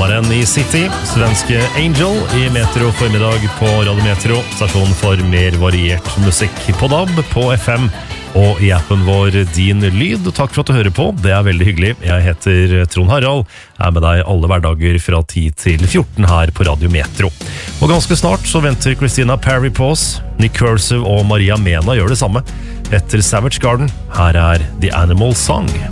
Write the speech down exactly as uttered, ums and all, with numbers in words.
sommaren i City. Svenske Angel i Metro formiddag på Radio Metro. Stasjon for mer variert musikk på D A B, på F M og i appen vår Din Lyd. Takk for at du hører på, det er veldig hyggelig. Jeg heter Trond Harald, er med deg alle hverdager fra ti til fjorten her på Radio Metro. Og ganske snart så venter Christina Perry på oss. Nick Cursive og Maria Mena gjør det samme. Etter Savage Garden, her er The Animal Song.